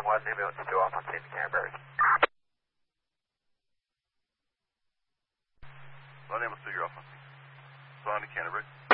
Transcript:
1, ambulance 2 off on scene to Canterbury. One ambulance 2, you're off on scene. Flying to Canterbury.